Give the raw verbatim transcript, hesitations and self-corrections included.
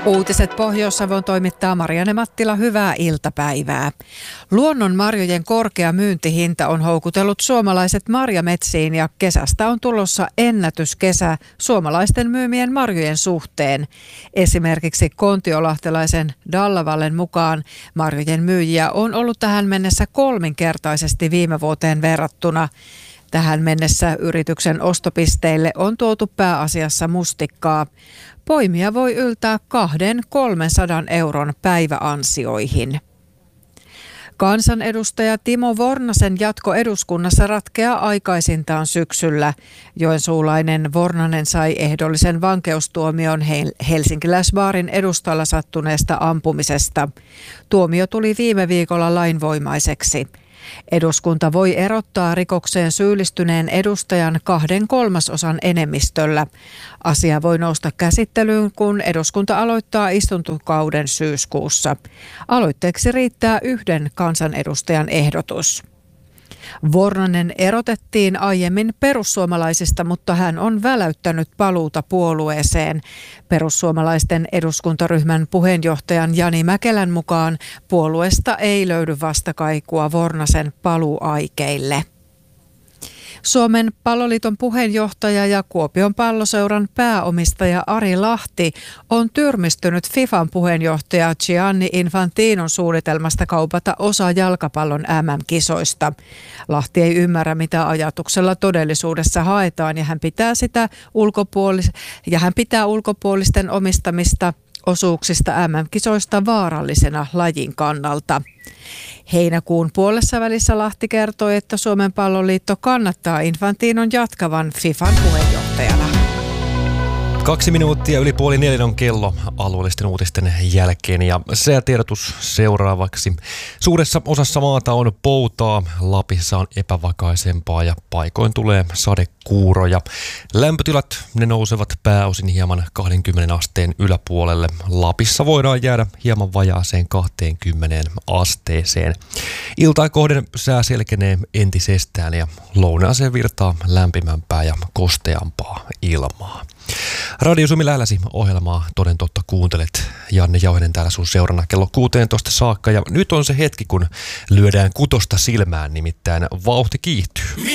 Uutiset Pohjois-Savon toimittaa Marianne Mattila, hyvää iltapäivää. Luonnon marjojen korkea myyntihinta on houkutellut suomalaiset marjametsiin ja kesästä on tulossa ennätyskesä suomalaisten myymien marjojen suhteen. Esimerkiksi kontiolahtelaisen Dallavallen mukaan marjojen myyjiä on ollut tähän mennessä kolminkertaisesti viime vuoteen verrattuna. Tähän mennessä yrityksen ostopisteille on tuotu pääasiassa mustikkaa. Poimija voi yltää kahden kolmensadan euron päiväansioihin. Kansanedustaja Timo Vornasen jatko eduskunnassa ratkeaa aikaisintaan syksyllä. Joensuulainen Vornanen sai ehdollisen vankeustuomion helsinkiläisbaarin edustalla sattuneesta ampumisesta. Tuomio tuli viime viikolla lainvoimaiseksi. Eduskunta voi erottaa rikokseen syyllistyneen edustajan kahden kolmasosan enemmistöllä. Asia voi nousta käsittelyyn, kun eduskunta aloittaa istuntokauden syyskuussa. Aloitteeksi riittää yhden kansanedustajan ehdotus. Vornanen erotettiin aiemmin perussuomalaisista, mutta hän on väläyttänyt paluuta puolueeseen. Perussuomalaisten eduskuntaryhmän puheenjohtajan Jani Mäkelän mukaan puolueesta ei löydy vastakaikua Vornasen paluuaikeille. Suomen Palloliiton puheenjohtaja ja Kuopion Palloseuran pääomistaja Ari Lahti on tyrmistynyt FIFAn puheenjohtaja Gianni Infantinon suunnitelmasta kaupata osa jalkapallon M M-kisoista. Lahti ei ymmärrä, mitä ajatuksella todellisuudessa haetaan, ja hän pitää sitä ulkopuolis- ja hän pitää ulkopuolisten omistamista osuuksista M M-kisoista vaarallisena lajin kannalta. Heinäkuun puolessa välissä Lahti kertoi, että Suomen Palloliitto kannattaa Infantinon jatkavan FIFAn puheenjohtajana. Kaksi minuuttia yli puoli neljän on kello alueellisten uutisten jälkeen ja säätiedotus seuraavaksi. Suuressa osassa maata on poutaa, Lapissa on epävakaisempaa ja paikoin tulee sadekuuroja. Lämpötilat ne nousevat pääosin hieman kaksikymmentä asteen yläpuolelle. Lapissa voidaan jäädä hieman vajaaseen kaksikymmentä asteeseen. Iltaa kohden sää selkenee entisestään ja lounaaseen virtaa lämpimämpää ja kosteampaa ilmaa. Radio Suomi lähelläsi ohjelmaa toden totta kuuntelet. Janne Jauhinen täällä sun seurana kello kuusitoista saakka. Ja nyt on se hetki, kun lyödään kutosta silmään, nimittäin vauhti kiihtyy.